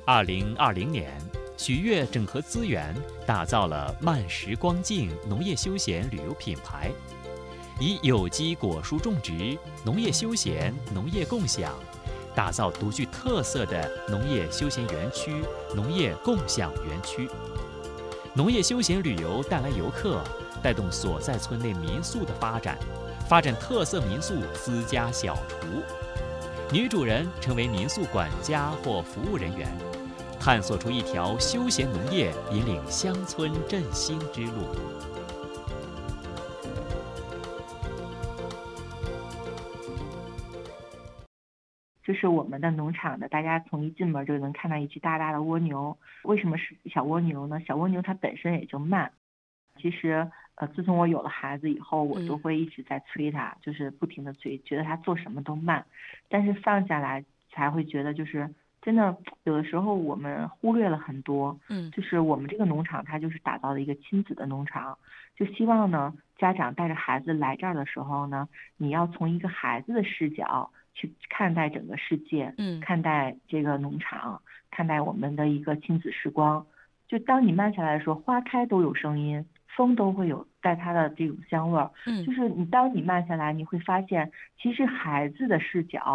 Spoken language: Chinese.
2020年，许悦整合资源，打造了慢时光境农业休闲旅游品牌，以有机果蔬种植、农业休闲、农业共享，打造独具特色的农业休闲园区、农业共享园区。农业休闲旅游带来游客，带动所在村内民宿的发展，发展特色民宿私家小厨。女主人成为民宿管家或服务人员，探索出一条休闲农业引领乡村振兴之路。 这是我们的农场的，大家从一进门就能看到一只大大的蜗牛。为什么是小蜗牛呢？小蜗牛它本身也就慢。其实，自从我有了孩子以后，我就会一直在催它，就是不停的催，觉得它做什么都慢。但是放下来才会觉得，就是真的有的时候我们忽略了很多。就是我们这个农场它就是打造的一个亲子的农场，就希望呢家长带着孩子来这儿的时候呢，你要从一个孩子的视角去看待整个世界，看待这个农场，看待我们的一个亲子时光。就当你慢下来的时候，花开都有声音，风都会有带它的这种香味儿。就是当你慢下来，你会发现，其实孩子的视角